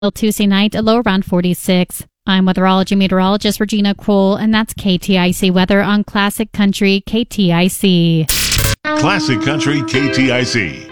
Tuesday night, a low around 46. I'm weatherology meteorologist Regina Kroll, and that's KTIC weather on Classic Country KTIC. Classic Country KTIC.